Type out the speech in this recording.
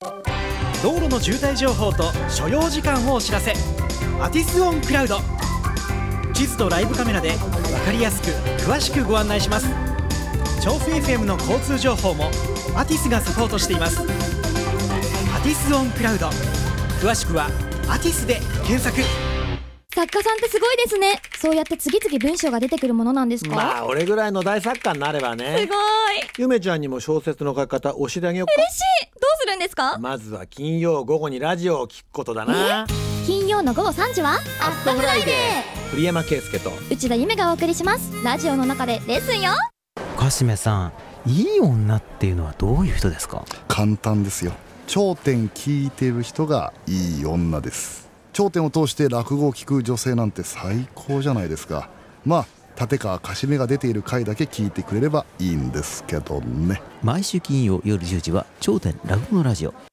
道路の渋滞情報と所要時間をお知らせ。アティスオンクラウド。地図とライブカメラで分かりやすく詳しくご案内します。調布 FM の交通情報もアティスがサポートしています。アティスオンクラウド、詳しくはアティスで検索。 作家さんってすごいですね。そうやって次々文章が出てくるものなんですか？ まあ俺ぐらいの大作家になればね。 すごい。 ゆめちゃんにも小説の書き方教えてあげようか。 嬉しい。どうするんですか？ まずは金曜午後にラジオを聞くことだな。 金曜の午後3時はアットフライデー。 栗山圭介と内田夢がお送りします。ラジオの中でレッスンよ。 かしめさん、いい女っていうのはどういう人ですか？ 簡単ですよ。頂点聞いてる人がいい女です。頂点を通して落語を聞く女性なんて最高じゃないですか。まあ立川かしめが出ている回だけ聞いてくれればいいんですけどね。 毎週金曜夜10時は頂点落語のラジオ。